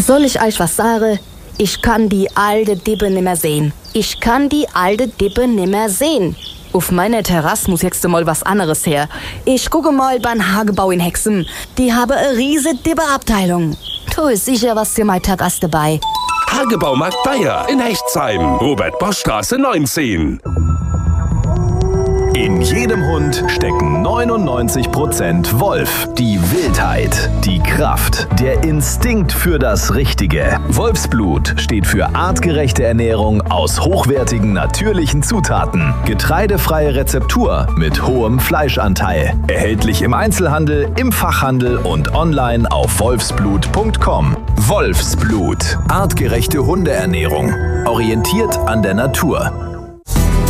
Soll ich euch was sagen? Ich kann die alte Dippe nimmer sehen. Auf meiner Terrasse muss jetzt mal was anderes her. Ich gucke mal beim Hagebau in Hexen. Die haben eine riesige Dippeabteilung. Du ist sicher was für mein Terrasse dabei. Hagebaumarkt Bayer in Hechtsheim. Robert-Bosch-Straße 19. In jedem Hund stecken 99% Wolf. Die Wildheit, die Kraft, der Instinkt für das Richtige. Wolfsblut steht für artgerechte Ernährung aus hochwertigen natürlichen Zutaten. Getreidefreie Rezeptur mit hohem Fleischanteil. Erhältlich im Einzelhandel, im Fachhandel und online auf wolfsblut.com. Wolfsblut. Artgerechte Hundeernährung. Orientiert an der Natur.